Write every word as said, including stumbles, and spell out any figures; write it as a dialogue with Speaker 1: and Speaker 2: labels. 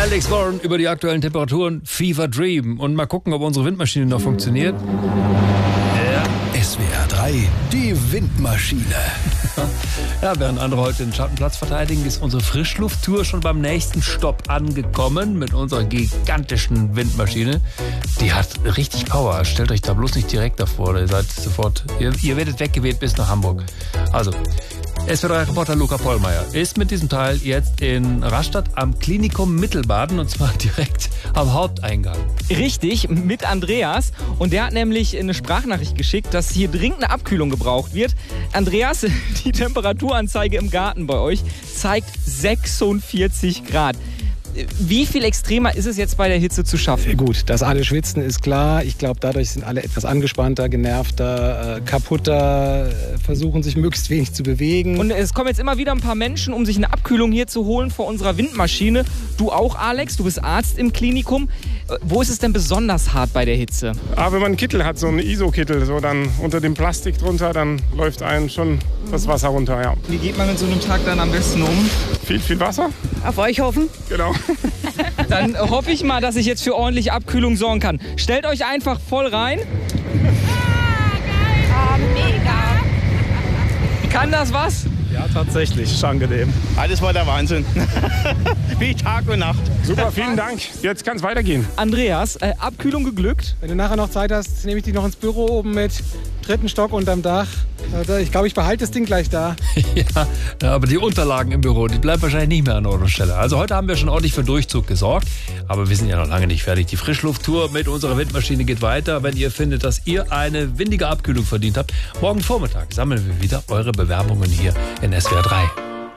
Speaker 1: Alex Warren über die aktuellen Temperaturen, Fever Dream. Und mal gucken, ob unsere Windmaschine noch funktioniert. Ja.
Speaker 2: S W R drei, die Windmaschine.
Speaker 1: Ja, während andere heute den Schattenplatz verteidigen, ist unsere Frischlufttour schon beim nächsten Stopp angekommen mit unserer gigantischen Windmaschine. Die hat richtig Power. Stellt euch da bloß nicht direkt davor. Ihr seid sofort, ihr, ihr werdet weggeweht bis nach Hamburg. Also, S W R drei-Reporter Luca Pollmeier ist mit diesem Teil jetzt in Rastatt am Klinikum Mittelbaden und zwar direkt am Haupteingang.
Speaker 3: Richtig, mit Andreas. Und der hat nämlich eine Sprachnachricht geschickt, dass hier dringend eine Abkühlung gebraucht wird. Andreas, die Temperaturanzeige im Garten bei euch zeigt sechsundvierzig Grad. Wie viel extremer ist es jetzt bei der Hitze zu schaffen?
Speaker 4: Gut, dass alle schwitzen, ist klar. Ich glaube, dadurch sind alle etwas angespannter, genervter, äh, kaputter, äh, versuchen sich möglichst wenig zu bewegen.
Speaker 3: Und es kommen jetzt immer wieder ein paar Menschen, um sich eine Abkühlung hier zu holen vor unserer Windmaschine. Du auch, Alex, du bist Arzt im Klinikum. Äh, wo ist es denn besonders hart bei der Hitze?
Speaker 5: Aber wenn man einen Kittel hat, so einen I S O-Kittel, so dann unter dem Plastik drunter, dann läuft einem schon das Wasser runter, ja.
Speaker 6: Wie geht man mit so einem Tag dann am besten um?
Speaker 5: Viel, viel Wasser.
Speaker 7: Auf euch hoffen?
Speaker 5: Genau.
Speaker 3: Dann hoffe ich mal, dass ich jetzt für ordentliche Abkühlung sorgen kann. Stellt euch einfach voll rein.
Speaker 7: Ah, mega.
Speaker 3: Kann das was?
Speaker 4: Ja, tatsächlich, ist angenehm.
Speaker 8: Alles war der Wahnsinn. Wie Tag und Nacht.
Speaker 5: Super, vielen Dank. Jetzt kann es weitergehen.
Speaker 3: Andreas, äh, Abkühlung geglückt?
Speaker 4: Wenn du nachher noch Zeit hast, nehme ich dich noch ins Büro oben mit. Dritten Stock unterm Dach. Ich glaube, ich behalte das Ding gleich da.
Speaker 1: Ja, aber die Unterlagen im Büro, die bleiben wahrscheinlich nicht mehr an Ort und Stelle. Also heute haben wir schon ordentlich für Durchzug gesorgt. Aber wir sind ja noch lange nicht fertig. Die Frischlufttour mit unserer Windmaschine geht weiter. Wenn ihr findet, dass ihr eine windige Abkühlung verdient habt, morgen Vormittag sammeln wir wieder eure Bewerbungen hier in S W R drei.